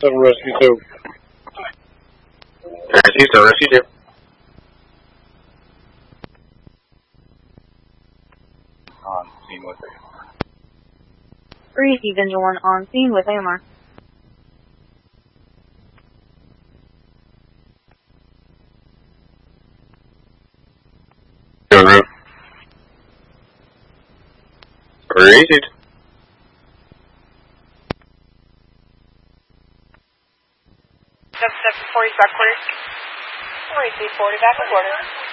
Rescue 2. Rescue 2. On scene with AMR. 3 Engine 1 on scene with AMR. En route. Received. 740 back quarter. Received 40 back quarter.